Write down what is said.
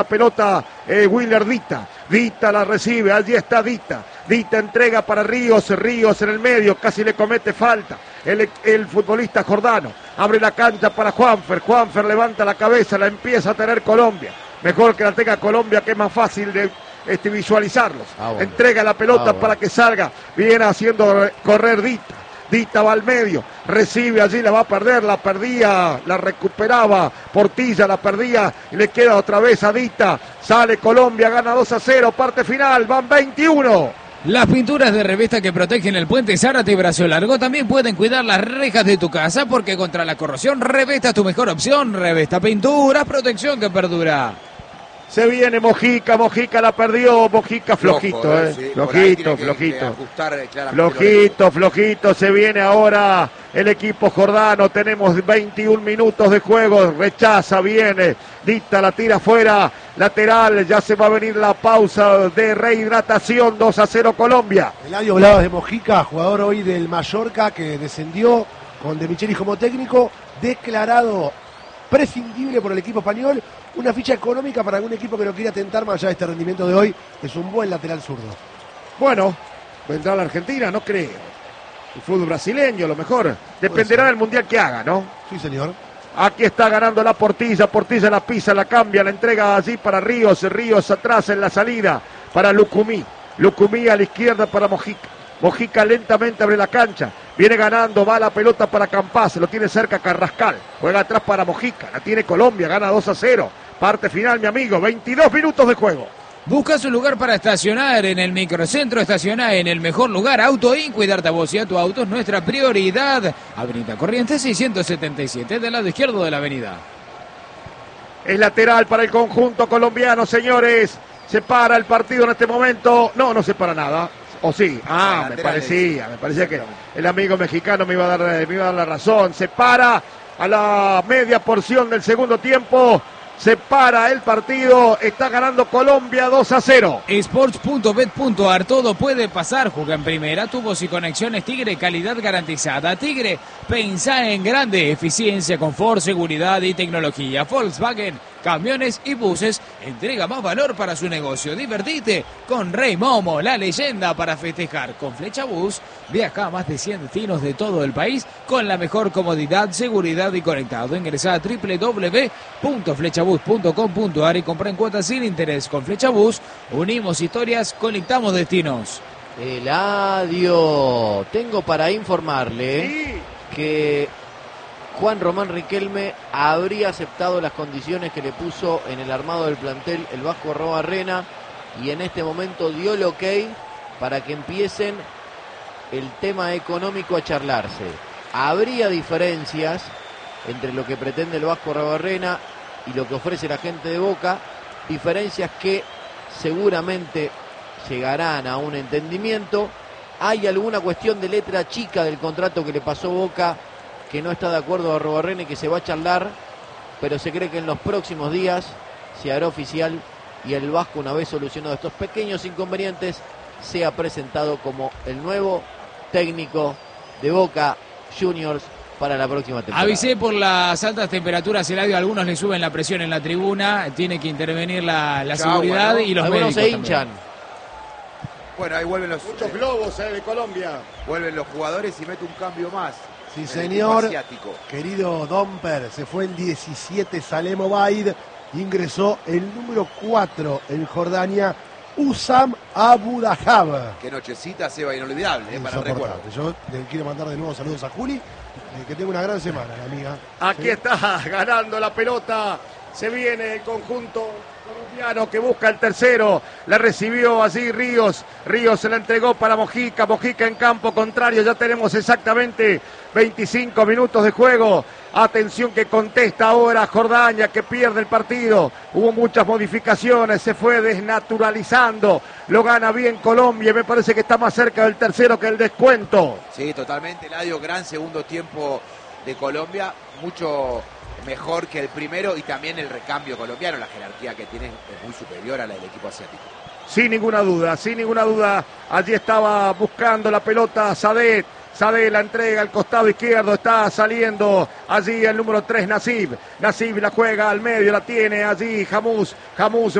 la pelota Willer Dita. Dita la recibe, allí está Dita. Dita entrega para Ríos, Ríos en el medio, casi le comete falta. El futbolista Jordano abre la cancha para Juanfer. Juanfer levanta la cabeza, la empieza a tener Colombia. Mejor que la tenga Colombia, que es más fácil de visualizarlos. Bueno. Entrega la pelota para que salga. Viene haciendo correr Dita. Dita va al medio, recibe allí, la va a perder, la perdía, la recuperaba Portilla, la perdía y le queda otra vez a Dita. Sale Colombia, gana 2-0, parte final, van 21. Las pinturas de Revesta que protegen el puente Zárate y Brazo Largo también pueden cuidar las rejas de tu casa, porque contra la corrosión Revesta es tu mejor opción. Revesta Pinturas, protección que perdura. Se viene Mojica, Mojica la perdió, Mojica flojito, sí, flojito. Flojito, se viene ahora el equipo Jordano, tenemos 21 minutos de juego, rechaza, viene, Dita la tira fuera, lateral, ya se va a venir la pausa de rehidratación, 2-0 Colombia. Eladio, hablabas de Mojica, jugador hoy del Mallorca que descendió con De Michelis como técnico, declarado prescindible por el equipo español. Una ficha económica para algún equipo que lo quiera tentar más allá de este rendimiento de hoy. Es un buen lateral zurdo. Bueno, vendrá a la Argentina, no creo. El fútbol brasileño, lo mejor. Dependerá del mundial que haga, ¿no? Sí, señor. Aquí está ganando la Portilla. Portilla la pisa, la cambia, la entrega allí para Ríos. Ríos atrás en la salida para Lucumí. Lucumí a la izquierda para Mojica. Mojica lentamente abre la cancha. Viene ganando, va la pelota para Campás, lo tiene cerca Carrascal. Juega atrás para Mojica, la tiene Colombia, gana 2-0. Parte final, mi amigo, 22 minutos de juego. Busca su lugar para estacionar en el microcentro, estaciona en el mejor lugar. Auto Inc. Cuidarte a vos y a tu auto es nuestra prioridad. Avenida Corrientes 677, del lado izquierdo de la avenida. Es lateral para el conjunto colombiano, señores. Se para el partido en este momento. No se para nada. ¿O sí? Me parecía que el amigo mexicano me iba a dar la razón. Se para a la media porción del segundo tiempo. Se para el partido. Está ganando Colombia 2-0. Sports.bet.ar, todo puede pasar. Juega en primera, tubos y conexiones Tigre, calidad garantizada. Tigre, pensá en grande, eficiencia, confort, seguridad y tecnología. Volkswagen, camiones y buses, entrega más valor para su negocio. Divertite con Rey Momo, la leyenda para festejar. Con Flecha Bus, viaja a más de 100 destinos de todo el país con la mejor comodidad, seguridad y conectado. Ingresá a www.flechabus.com.ar y compra en cuotas sin interés. Con Flecha Bus, unimos historias, conectamos destinos. Eladio, tengo para informarle que Juan Román Riquelme habría aceptado las condiciones que le puso en el armado del plantel el Vasco Arrobarrena y en este momento dio el ok para que empiecen el tema económico a charlarse. Habría diferencias entre lo que pretende el Vasco Arrobarrena y lo que ofrece la gente de Boca, diferencias que seguramente llegarán a un entendimiento. Hay alguna cuestión de letra chica del contrato que le pasó Boca que no está de acuerdo a Arrobarrena y que se va a charlar, pero se cree que en los próximos días se hará oficial y el Vasco, una vez solucionado estos pequeños inconvenientes, sea presentado como el nuevo técnico de Boca Juniors para la próxima temporada. Avisé por las altas temperaturas, Eladio, a algunos le suben la presión en la tribuna, tiene que intervenir la seguridad, ¿no? Y los algunos médicos se hinchan. Bueno, ahí vuelven los... Muchos globos de Colombia. Vuelven los jugadores y mete un cambio más. Sí, señor. Querido Domper, se fue el 17 Salem Obaid, ingresó el número 4 en Jordania, Usam Abu Dahab. Qué nochecita, Seba, inolvidable, para el recuerdo. Yo le quiero mandar de nuevo saludos a Juli, que tenga una gran semana, la amiga. Aquí está ganando la pelota. Se viene el conjunto colombiano que busca el tercero. La recibió así Ríos. Ríos se la entregó para Mojica. Mojica en campo contrario. Ya tenemos exactamente 25 minutos de juego. Atención que contesta ahora Jordania, que pierde el partido. Hubo muchas modificaciones. Se fue desnaturalizando. Lo gana bien Colombia. Me parece que está más cerca del tercero que el descuento. Sí, totalmente, Eladio. Gran segundo tiempo de Colombia. Mucho mejor que el primero y también el recambio colombiano, la jerarquía que tiene es muy superior a la del equipo asiático. Sin ninguna duda, allí estaba buscando la pelota Sadet, Sade la entrega al costado izquierdo, está saliendo allí el número 3, Nasib. Nasib la juega al medio, la tiene allí Jamús